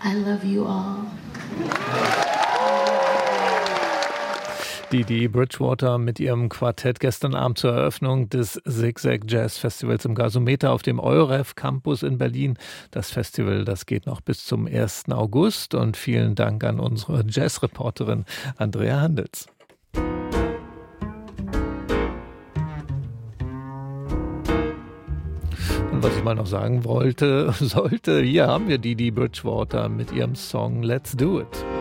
I love you all. Dee Bridgewater mit ihrem Quartett gestern Abend zur Eröffnung des Zigzag Jazz Festivals im Gasometer auf dem EUREF Campus in Berlin. Das Festival, das geht noch bis zum 1. August und vielen Dank an unsere Jazzreporterin Andrea Handels. Und was ich mal noch sagen sollte, hier haben wir Dee Bridgewater mit ihrem Song Let's Do It.